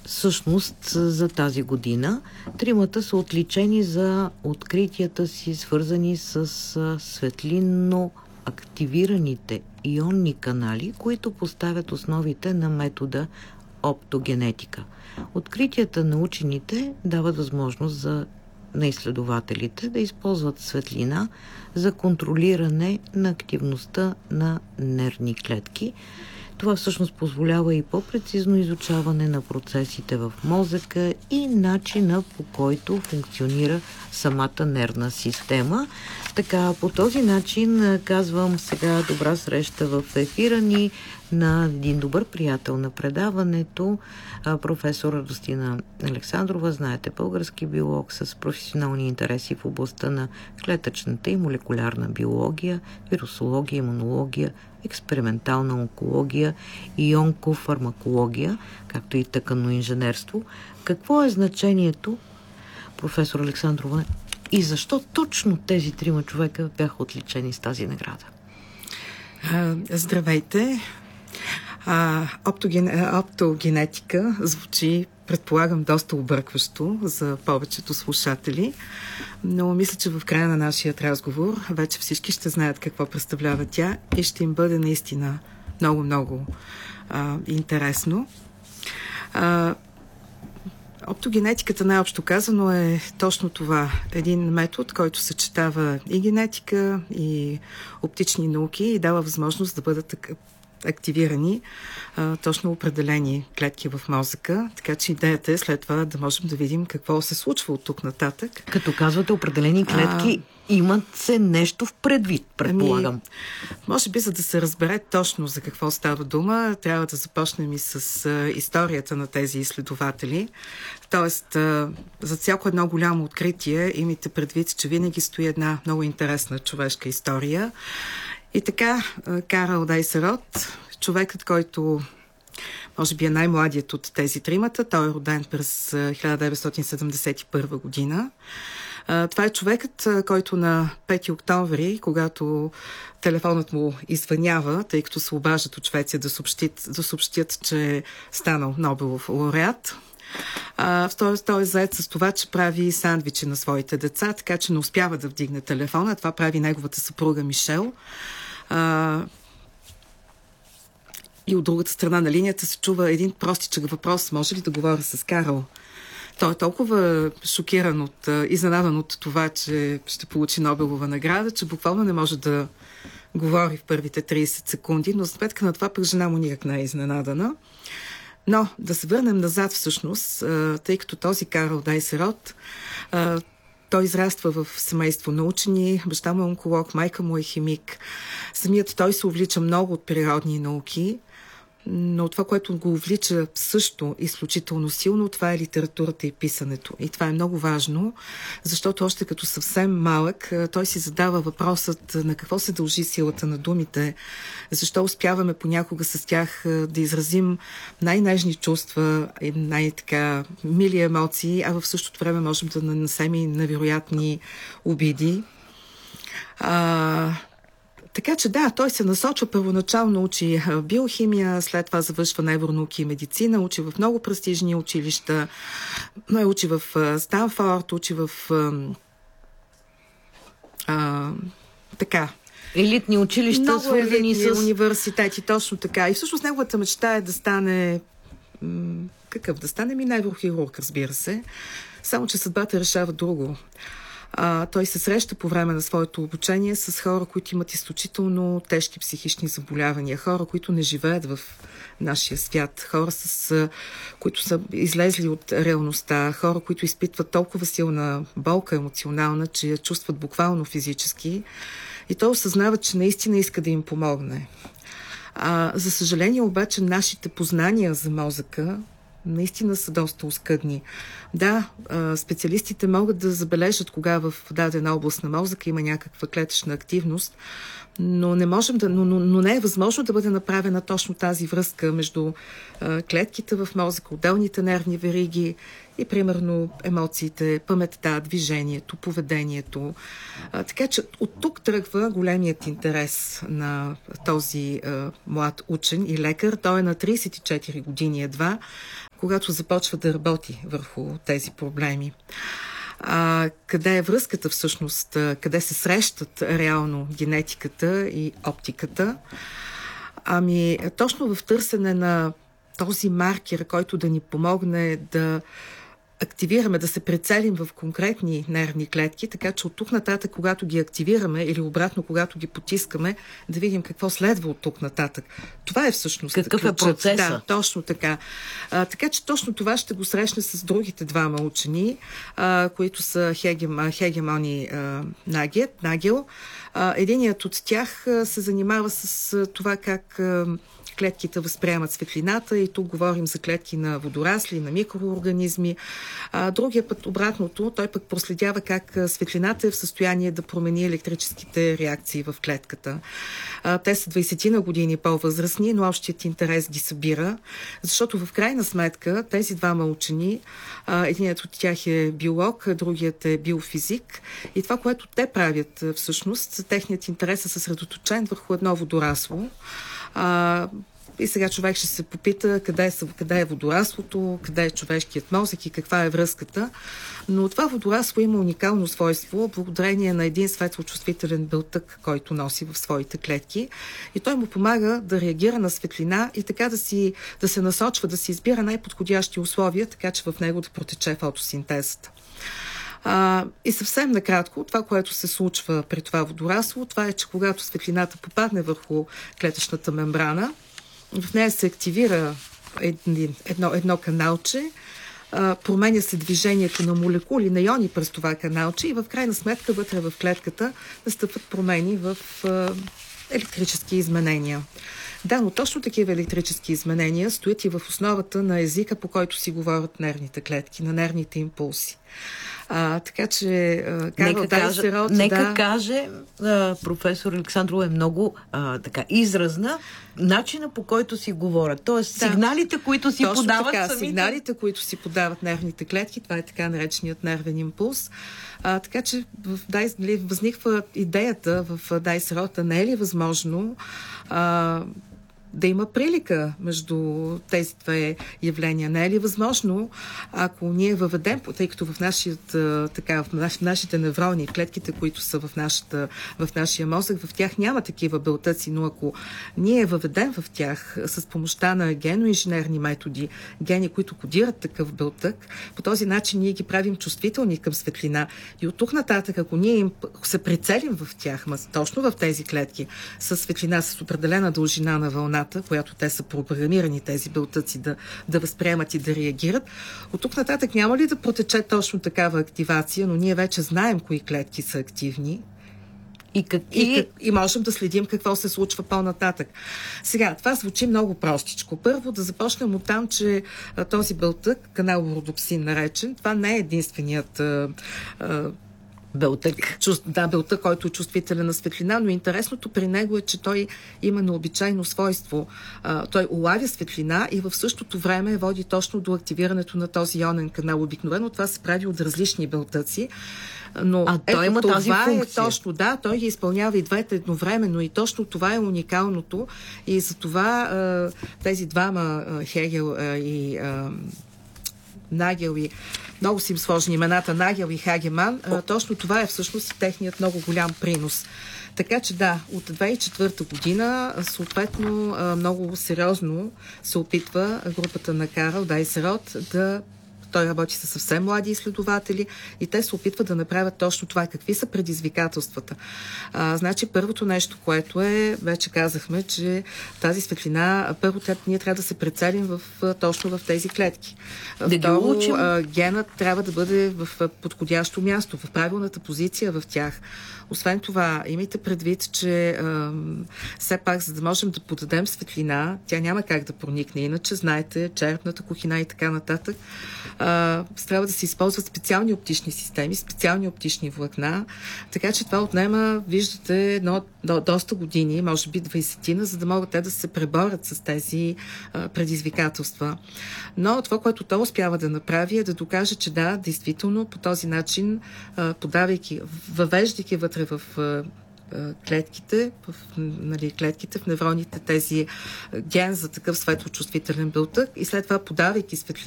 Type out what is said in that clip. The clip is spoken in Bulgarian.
Всъщност за тази година тримата са отличени за откритията си, свързани с светлинно активираните ионни канали, които поставят основите на метода оптогенетика. Откритията на учените дават възможност на изследователите да използват светлина за контролиране на активността на нервни клетки. Това всъщност позволява и по-прецизно изучаване на процесите в мозъка и начина, по който функционира самата нервна система. Така, по този начин казвам сега добра среща в ефира ни на един добър приятел на предаването, професор Радостина Александрова, знаете, български биолог с професионални интереси в областта на клетъчната и молекулярна биология, вирусология, имунология, експериментална онкология и онкофармакология, както и тъканно инженерство. Какво е значението, професор Александрова, и защо точно тези трима човека бяха отличени с тази награда? Здравейте! Оптогенетика звучи, предполагам, доста объркващо за повечето слушатели, но мисля, че в края на нашия разговор вече всички ще знаят какво представлява тя и ще им бъде наистина много интересно. Оптогенетиката, най-общо казано, е точно това. Един метод, който съчетава и генетика, и оптични науки и дава възможност да бъдат активирани точно определени клетки в мозъка, така че идеята е след това да можем да видим какво се случва от тук нататък. Като казвате определени клетки, имат се нещо в предвид, предполагам. Може би, за да се разбере точно за какво става дума, трябва да започнем и с историята на тези изследователи. Тоест, за всяко едно голямо откритие имайте предвид, че винаги стои една много интересна човешка история. И така, Карл Дайсерот, човекът, който може би е най-младият от тези тримата, той е роден през 1971 година. Това е човекът, който на 5 октомври, когато телефонът му извънява, тъй като се обаждат от Швеция да съобщят, че е станал Нобелов лауреат. Той е заед с това, че прави сандвичи на своите деца, така че не успява да вдигне телефона. Това прави неговата съпруга Мишел. И от другата страна на линията се чува един простичък въпрос: може ли да говоря с Карл? Той е толкова шокиран, изненадан от това, че ще получи Нобелова награда, че буквално не може да говори в първите 30 секунди, но сметка на това пък жена му никак не е изненадана. Но да се върнем назад всъщност, тъй като този Карл Дайсерот, той израства в семейство на учени, баща му е онколог, майка му е химик. Самият той се увлича много от природни науки, но това, което го увлича също изключително силно, това е литературата и писането. И това е много важно, защото още като съвсем малък той си задава въпросът на какво се дължи силата на думите, защо успяваме понякога с тях да изразим най-нежни чувства и най-така мили емоции, а в същото време можем да нанесем и невероятни обиди. Така че да, той се насочва, първоначално учи биохимия, след това завършва невронауки и медицина, учи в много престижни училища, учи в Станфорд, учи в елитни училища, свързани с университети, точно така. И всъщност неговата мечта е да стане да стане неврохирург, разбира се. Само че съдбата решава друго. Той се среща по време на своето обучение с хора, които имат изключително тежки психични заболявания, хора, които не живеят в нашия свят, хора, които са излезли от реалността, хора, които изпитват толкова силна болка емоционална, че я чувстват буквално физически. И той осъзнава, че наистина иска да им помогне. За съжаление обаче, нашите познания за мозъка наистина са доста оскъдни. Да, специалистите могат да забележат кога в дадена област на мозъка има някаква клетъчна активност, но не е възможно да бъде направена точно тази връзка между клетките в мозъка, отделните нервни вериги и примерно емоциите, паметта, движението, поведението. Така че от тук тръгва големият интерес на този млад учен и лекар. Той е на 34 години едва, когато започва да работи върху тези проблеми. Къде е връзката всъщност, къде се срещат реално генетиката и оптиката? Ами, точно в търсене на този маркер, който да ни помогне да активираме, да се прицелим в конкретни нервни клетки, така че от тук нататък, когато ги активираме или обратно, когато ги потискаме, да видим какво следва от тук нататък. Това е всъщност какъв е процесът? Да, точно така. Така че точно това ще го срещне с другите двама учени, които са Хегемон и Нагел. Единият от тях се занимава с това как клетките възприемат светлината и тук говорим за клетки на водорасли, на микроорганизми. Другия път обратното, той пък проследява как светлината е в състояние да промени електрическите реакции в клетката. Те са 20 на години по-възрастни, но общият интерес ги събира, защото в крайна сметка тези двама учени, единият от тях е биолог, другият е биофизик и това, което те правят всъщност, техният интерес е съсредоточен върху едно водорасло. И сега човек ще се попита къде е водораслото, къде е човешкият мозък и каква е връзката. Но това водорасло има уникално свойство, благодарение на един светлочувствителен белтък, който носи в своите клетки. И той му помага да реагира на светлина и така да се насочва, да се избира най-подходящи условия, така че в него да протече фотосинтезата. И съвсем накратко, това, което се случва при това водорасло, това е, че когато светлината попадне върху клетъчната мембрана, в нея се активира едно каналче, променя се движението на молекули, на иони през това каналче и в крайна сметка вътре в клетката настъпват промени в електрически изменения. Да, но точно такива електрически изменения стоят и в основата на езика, по който си говорят нервните клетки, на нервните импулси. Така че нека каже, професор Александрова е много изразна начина, по който си говорят. Тоест сигналите, които си подават самите. Сигналите, които си подават нервните клетки, това е така нареченият нервен импулс. Така че възниква идеята в Дайс-Рота, не е ли възможно да има прилика между тези две явления. Не е ли възможно, ако ние въведем, тъй като в нашите неврони, клетките, които са в нашия мозък, в тях няма такива белтъци, но ако ние въведем в тях с помощта на геноинженерни методи, гени, които кодират такъв белтък, по този начин ние ги правим чувствителни към светлина. И от тук нататък, ако ние им се прицелим в тях, точно в тези клетки, с светлина, с определена дължина на вълна, която те са програмирани, тези белтъци да възприемат и да реагират. От тук нататък няма ли да протече точно такава активация, но ние вече знаем кои клетки са активни и можем да следим какво се случва по-нататък. Сега, това звучи много простичко. Първо да започнем от там, че този белтък, каналородопсин наречен, това не е единственият белтък. Белтък, който е чувствителен на светлина, но интересното при него е, че той има необичайно свойство. Той улавя светлина и в същото време води точно до активирането на този ионен канал. Обикновено това се прави от различни белтъци. Но той има тази функция. Точно, той ги изпълнява и двете едновременно и точно това е уникалното и за това тези двама Хегел и Нагел и много си им сложни имената Нагел и Хагеман, точно това е всъщност техният много голям принос. Така че от 2004 година съответно много сериозно се опитва групата на Карл Дайс-Рот той работи с съвсем млади изследователи и те се опитват да направят точно това. Какви са предизвикателствата? Значи първото нещо, което вече казахме, че тази светлина, първо ние трябва да се прицелим точно в тези клетки. Второ, генът трябва да бъде в подходящо място, в правилната позиция в тях. Освен това, имайте предвид, че все пак, за да можем да подадем светлина, тя няма как да проникне. Иначе, знаете, черепната кухина и така нататък, трябва да се използват специални оптични системи, специални оптични влакна, така че това отнема, виждате, доста години, може би 20-тина, за да могат те да се преборят с тези предизвикателства. Но това, което той успява да направи, е да докаже, че да, действително по този начин, въвеждайки вътре в клетките, клетките в невроните, тези ген за такъв светлочувствителен белтък и след това подавайки светлина